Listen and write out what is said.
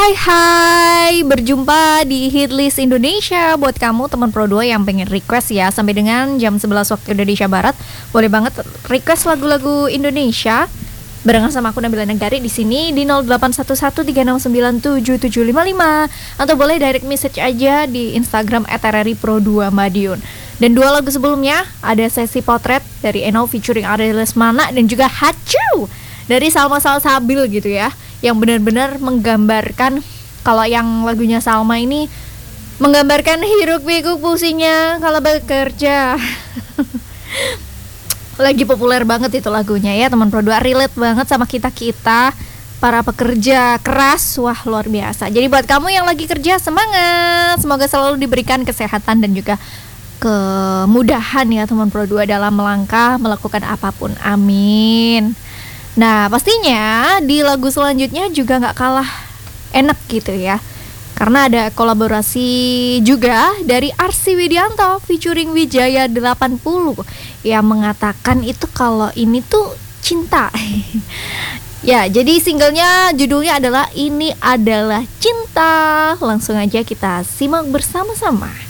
Hai, berjumpa di Hitlist Indonesia. Buat kamu teman Pro 2 yang pengen request ya, sampai dengan jam 11 waktu Indonesia Barat, boleh banget request lagu-lagu Indonesia barengan sama aku Nabila Negari di sini di 081136977755, atau boleh direct message aja di Instagram @rripro2madiun. Dan dua lagu sebelumnya ada Sesi Potret dari Eno featuring Ari Lesmana dan juga Hacu dari Salma Salsabil gitu ya, yang benar-benar menggambarkan, kalau yang lagunya Salma ini menggambarkan hiruk pikuk pusingnya kalau bekerja. Lagi populer banget itu lagunya ya teman Pro 2, relate banget sama kita-kita para pekerja keras. Wah, luar biasa. Jadi buat kamu yang lagi kerja, semangat, semoga selalu diberikan kesehatan dan juga kemudahan ya teman Pro 2 dalam melangkah melakukan apapun, amin. Nah, pastinya di lagu selanjutnya juga gak kalah enak gitu ya, karena ada kolaborasi juga dari Arsy Widianto featuring Wijaya 80 yang mengatakan itu kalau ini tuh cinta. Ya, jadi singlenya judulnya adalah Ini Adalah Cinta. Langsung aja kita simak bersama-sama.